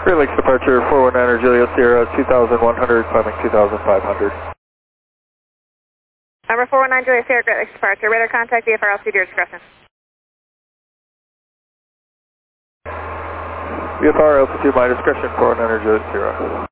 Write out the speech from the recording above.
Great Lakes departure 419 Juliet Sierra 2100, climbing 2500. Number 419 Juliet Sierra, Great Lakes departure. Radar contact VFR altitude, your discretion. VFR altitude, my discretion 419 Juliet Sierra.